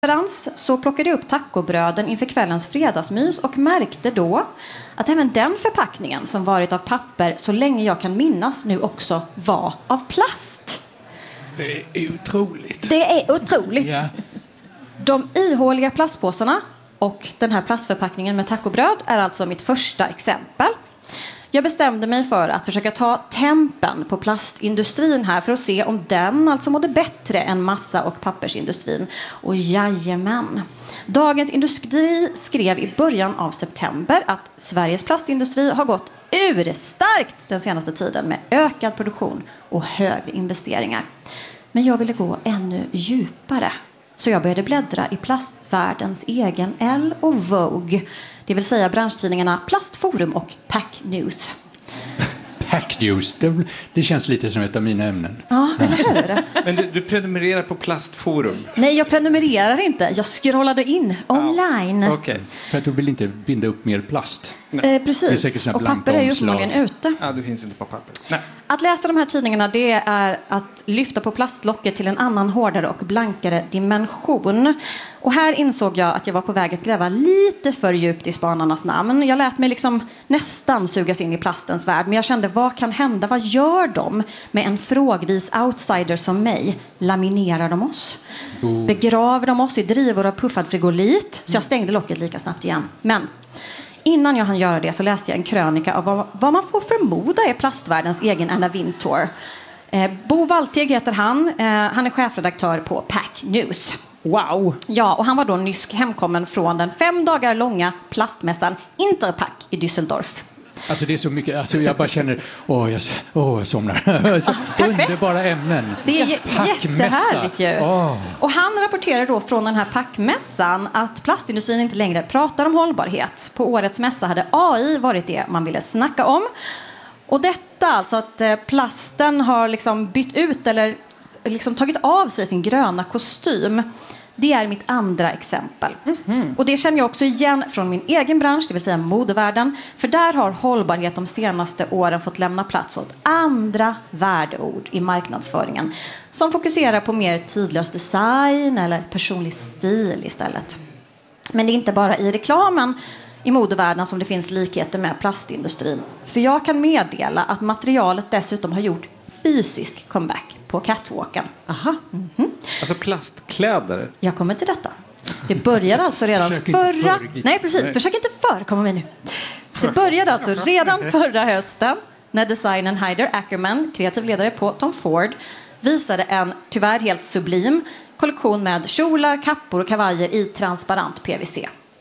så plockade jag upp tacobröden inför kvällens fredagsmys och märkte då att även den förpackningen som varit av papper så länge jag kan minnas nu också var av plast. Det är otroligt. Det är otroligt. Ja. De ihåliga plastpåsarna och den här plastförpackningen med tacobröd är alltså mitt första exempel. Jag bestämde mig för att försöka ta tempen på plastindustrin här för att se om den alltså mådde bättre än massa- och pappersindustrin. Och jajamän. Dagens Industri skrev i början av september att Sveriges plastindustri har gått urstarkt den senaste tiden med ökad produktion och högre investeringar. Men jag ville gå ännu djupare. Så jag började bläddra i plastvärldens egen Elle och Vogue. Det vill säga branschtidningarna Plastforum och Pack News. Pack News, det känns lite som ett av mina ämnen. Ja, eller hur? Men du prenumererar på Plastforum? Nej, jag prenumererar inte. Jag scrollade in online. Okej. För att du vill inte binda upp mer plast. Det är Precis. säkert såna Och blanka papper är ju omslag. uppenbarligen ute. Ja, det finns inte på papper. Nej. Att läsa de här tidningarna, det är att lyfta på plastlocket till en annan hårdare och blankare dimension. Och här insåg jag att jag var på väg att gräva lite för djupt i spanarnas namn. Jag lät mig liksom nästan sugas in i plastens värld. Men jag kände, vad kan hända? Vad gör de med en frågvis outsider som mig? Laminerar de oss? Begraver de oss i drivor av puffad frigolit? Så jag stängde locket lika snabbt igen. Men innan jag hann göra det så läste jag en krönika av vad man får förmoda är plastvärldens egen Anna Wintour. Bo Walteg heter han. Han är chefredaktör på Pack News. Wow! Ja, och han var då nyss hemkommen från den 5 dagar långa plastmässan Interpack i Düsseldorf. Alltså det är så mycket, alltså jag bara känner, jag somnar. Underbara ämnen. Det är Packmässa. jättehärligt ju. Och han rapporterar då från den här packmässan att plastindustrin inte längre pratar om hållbarhet. På årets mässa hade AI varit det man ville snacka om. Och detta alltså att plasten har liksom bytt ut eller liksom tagit av sig sin gröna kostym. Det är mitt andra exempel. Och det känner jag också igen från min egen bransch, det vill säga modevärlden. För där har hållbarhet de senaste åren fått lämna plats åt andra värdeord i marknadsföringen. Som fokuserar på mer tidlös design eller personlig stil istället. Men det är inte bara i reklamen i modevärlden som det finns likheter med plastindustrin. För jag kan meddela att materialet dessutom har gjort fysisk comeback på catwalken. Aha. Alltså plastkläder. Jag kommer till detta. Det började alltså redan förra... Nej, precis. Försök inte förekomma mig nu. Det började alltså redan förra hösten när designern Heider Ackerman, kreativ ledare på Tom Ford, visade en tyvärr helt sublim kollektion med kjolar, kappor och kavajer i transparent PVC.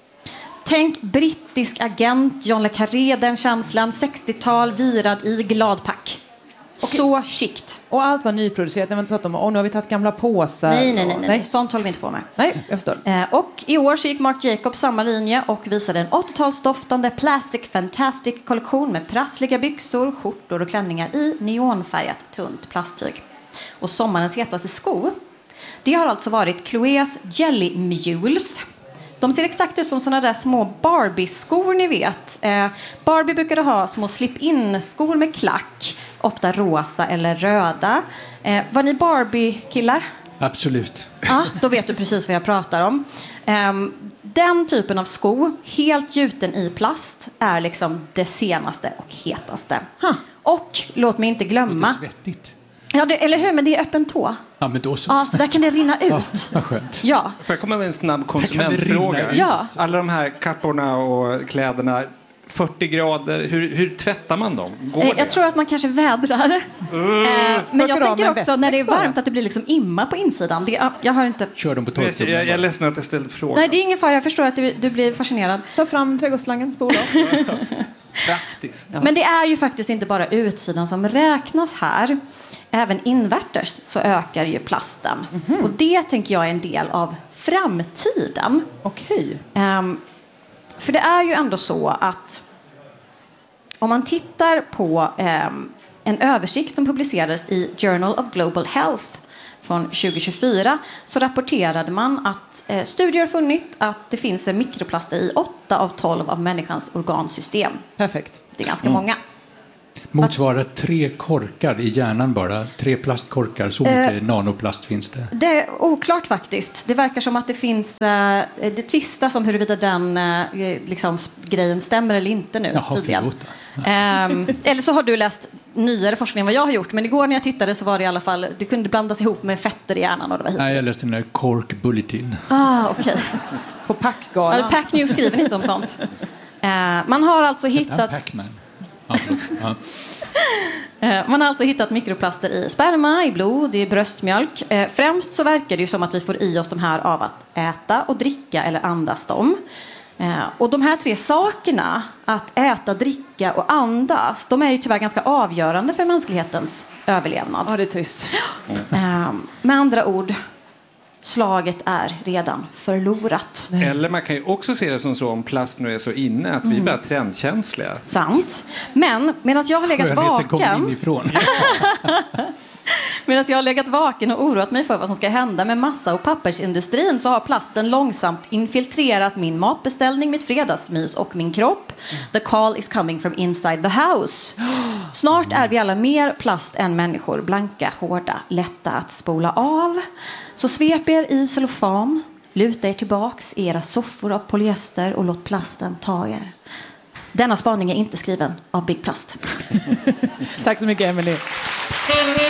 Tänk brittisk agent, John le Carré, den känslan, 60-tal, virad i gladpack. Så chict. Och allt var nyproducerat. Det var inte så att de nu har vi tagit gamla påsar. Nej. Sånt håller vi inte på med. Nej, jag förstår. Och i år så gick Marc Jacobs samma linje och visade en 80-talsdoftande Plastic Fantastic kollektion med prassliga byxor, skjortor och klänningar i neonfärgat tunt plasttyg. Och sommarens hetaste sko, det har alltså varit Chloés Jelly Mules. De ser exakt ut som såna där små Barbie-skor ni vet. Barbie brukade ha små slip-in-skor med klack. Ofta rosa eller röda. Var ni Barbie-killar? Absolut. Ja, då vet du precis vad jag pratar om. Den typen av sko, helt gjuten i plast, är liksom det senaste och hetaste. Och låt mig inte glömma... Det är svettigt. Ja, eller hur? Men det är öppen tå. Ja, men då så. Ja, så där kan det rinna ut. Vad skönt. Ja. Får jag komma med en snabb konsumentfråga? Ja. Alla de här kapporna och kläderna, 40 grader, hur tvättar man dem? Går det? Jag tror att man kanske vädrar. Men jag tänker också när det är varmt att det blir liksom imma på insidan. Jag har inte... Kör dem på torktumlaren. Jag är ledsen att jag ställde frågan. Nej, det är ingen fara. Jag förstår att du blir fascinerad. Ta fram trädgårdsslangen, spola. Praktiskt. Ja. Men det är ju faktiskt inte bara utsidan som räknas här. Även invärtes så ökar ju plasten. Och det tänker jag är en del av framtiden. Okej. För det är ju ändå så att om man tittar på en översikt som publicerades i Journal of Global Health från 2024 så rapporterade man att studier har funnit att det finns mikroplaster i 8 av 12 av människans organsystem. Perfekt. Det är ganska många. Motsvarar 3 korkar i hjärnan bara. 3 plastkorkar. Så mycket nanoplast finns det. Det är oklart faktiskt. Det verkar som att det finns... det tvistas om huruvida den grejen stämmer eller inte nu. Jaha, tydligen. Eller så har du läst nyare forskning än vad jag har gjort. Men igår när jag tittade så var det i alla fall... Det kunde blandas ihop med fetter i hjärnan. Och det var Nej, jag läste den där Cork Bulletin. Okej. På Packgalan. Pack News skriver inte om sånt. Man har alltså hittat... Pac-Man. Man har alltså hittat mikroplaster i sperma, i blod, i bröstmjölk. Främst så verkar det ju som att vi får i oss de här av att äta och dricka eller andas dem. Och de här 3 sakerna, att äta, dricka och andas, de är ju tyvärr ganska avgörande för mänsklighetens överlevnad. Ja, det är trist. Med andra ord, slaget är redan förlorat. Eller man kan ju också se det som så, om plast nu är så inne, att vi blir trendkänsliga. Sant. Men medan jag har legat vaken... Medan jag har legat vaken och oroat mig för vad som ska hända med massa- och pappersindustrin, så har plasten långsamt infiltrerat min matbeställning, mitt fredagsmys och min kropp. The call is coming from inside the house. Snart är vi alla mer plast än människor. Blanka, hårda, lätta att spola av. Så svep er i cellofan, luta er tillbaks i era soffor av polyester och låt plasten ta er. Denna spaning är inte skriven av Big Plast. Tack så mycket, Emily.